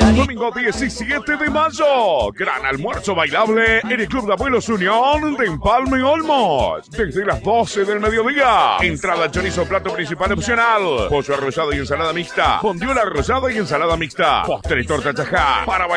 Domingo 17 de mayo, gran almuerzo bailable en el Club de Abuelos Unión de Empalme Olmos. Desde las 12 del mediodía. Entrada chorizo, plato principal opcional. Pollo arrollado y ensalada mixta. Bondiola arrollada y ensalada mixta. Postre y torta chajá. Para bailar